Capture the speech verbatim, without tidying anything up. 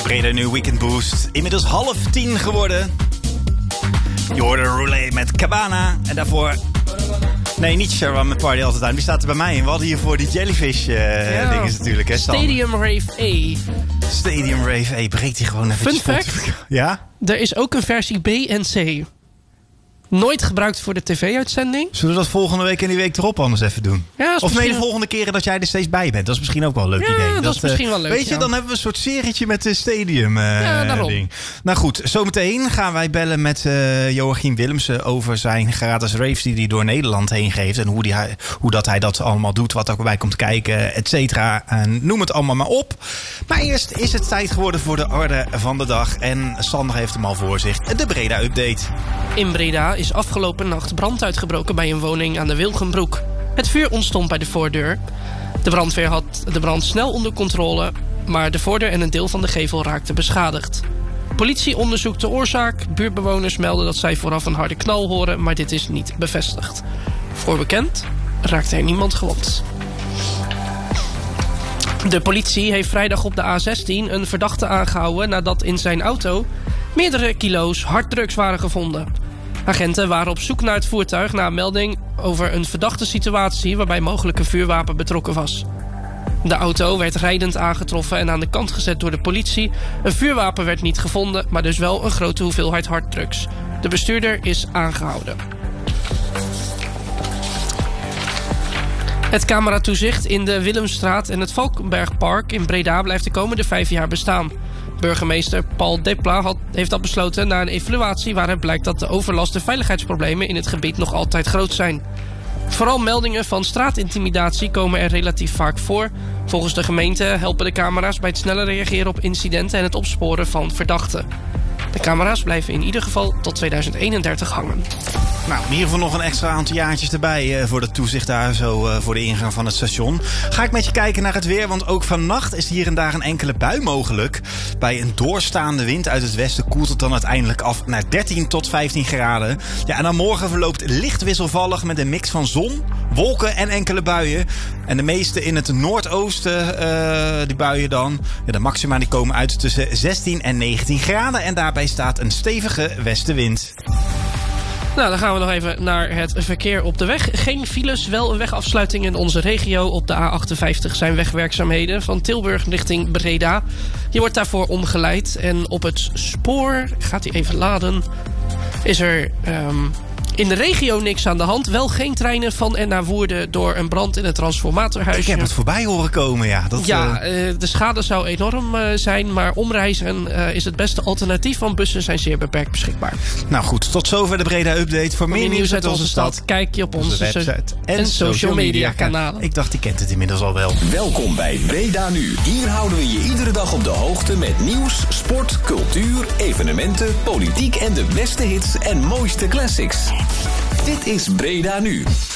Breda Nu Weekend Boost. Inmiddels half tien geworden. Je hoorde Roulé met Cabana. En daarvoor... Nee, niet Sharon met Party All The Time. Die staat er bij mij in. We hadden hiervoor die Jellyfish uh, ja. dingen natuurlijk. Hè, Stadium Rave A. Stadium Rave A. Breekt hij gewoon even. Fun fact. Ja? Er is ook een versie B en C. Nooit gebruikt voor de tv-uitzending. Zullen we dat volgende week en die week erop anders even doen? Ja, of nee, de volgende keren dat jij er steeds bij bent. Dat is misschien ook wel een leuk ja, idee. Dat, dat is misschien wel leuk. Weet je, ja. dan hebben we een soort serietje met de stadium uh, ja, daarom. ding. Nou goed, zometeen gaan wij bellen met uh, Joachim Willemsen over zijn gratis raves die hij door Nederland heen geeft. En hoe, die, hoe dat hij dat allemaal doet, wat er bij komt kijken, et cetera. En noem het allemaal maar op. Maar eerst is het tijd geworden voor de orde van de dag. En Sander heeft hem al voor zich. De Breda-update. In Breda is afgelopen nacht brand uitgebroken bij een woning aan de Wilgenbroek. Het vuur ontstond bij de voordeur. De brandweer had de brand snel onder controle, maar de voordeur en een deel van de gevel raakten beschadigd. Politie onderzoekt de oorzaak. Buurtbewoners melden dat zij vooraf een harde knal horen, maar dit is niet bevestigd. Voor bekend raakte er niemand gewond. De politie heeft vrijdag op de A zestien een verdachte aangehouden nadat in zijn auto meerdere kilo's harddrugs waren gevonden. Agenten waren op zoek naar het voertuig na een melding over een verdachte situatie waarbij mogelijk een vuurwapen betrokken was. De auto werd rijdend aangetroffen en aan de kant gezet door de politie. Een vuurwapen werd niet gevonden, maar dus wel een grote hoeveelheid harddrugs. De bestuurder is aangehouden. Het cameratoezicht in de Willemstraat en het Valkenbergpark in Breda blijft de komende vijf jaar bestaan. Burgemeester Paul Depla had, heeft dat besloten na een evaluatie waaruit blijkt dat de overlast en veiligheidsproblemen in het gebied nog altijd groot zijn. Vooral meldingen van straatintimidatie komen er relatief vaak voor. Volgens de gemeente helpen de camera's bij het sneller reageren op incidenten en het opsporen van verdachten. De camera's blijven in ieder geval tot tweeduizend eenendertig hangen. Nou, in ieder geval nog een extra aantal jaartjes erbij uh, voor de toezicht daar zo uh, voor de ingang van het station. Ga ik met je kijken naar het weer, want ook vannacht is hier en daar een enkele bui mogelijk. Bij een doorstaande wind uit het westen koelt het dan uiteindelijk af naar dertien tot vijftien graden. Ja, en dan morgen verloopt licht wisselvallig met een mix van zon, wolken en enkele buien. En de meeste in het noordoosten, uh, die buien dan. Ja, de maxima die komen uit tussen zestien en negentien graden. En daarbij staat een stevige westenwind. Nou, dan gaan we nog even naar het verkeer op de weg. Geen files, wel een wegafsluiting in onze regio. Op de A achtenvijftig zijn wegwerkzaamheden van Tilburg richting Breda. Je wordt daarvoor omgeleid. En op het spoor, gaat hij even laden, is er um, in de regio niks aan de hand. Wel geen treinen van en naar Woerden door een brand in het transformatorhuisje. Ik heb het voorbij horen komen, ja. Dat, ja, uh, de schade zou enorm uh, zijn, maar omreizen uh, is het beste alternatief, want bussen zijn zeer beperkt beschikbaar. Nou goed, tot zover de Breda Update. Voor meer nieuws uit onze stad, stad, kijk je op onze, onze website en, en social media kanalen. Ik dacht, die kent het inmiddels al wel. Welkom bij Breda Nu. Hier houden we je iedere dag op de hoogte met nieuws, sport, cultuur, evenementen, politiek en de beste hits en mooiste classics. Dit is Breda Nu.